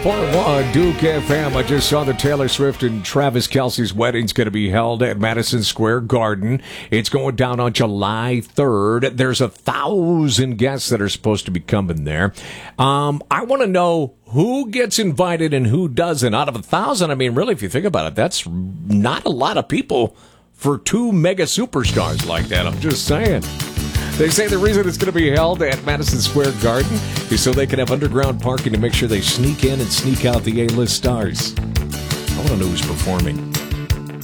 4-1 Duke FM. I just saw that Taylor Swift and Travis Kelce's wedding's going to be held at Madison Square Garden. It's going down on July 3rd. There's 1,000 guests that are supposed to be coming there. I want to know who gets invited and who doesn't. Out of 1,000, I mean, really, if you think about it, that's not a lot of people for two mega superstars like that. I'm just saying. They say the reason it's going to be held at Madison Square Garden is so they can have underground parking to make sure they sneak in and sneak out the A-list stars. I want to know who's performing.